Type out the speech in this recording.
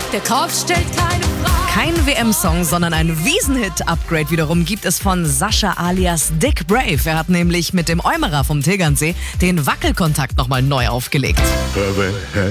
Der Kopf stellt keine Frage. Kein WM-Song, sondern ein Wiesenhit-Upgrade wiederum gibt es von Sascha alias Dick Brave. Er hat nämlich mit dem Eumerer vom Tegernsee den Wackelkontakt nochmal neu aufgelegt.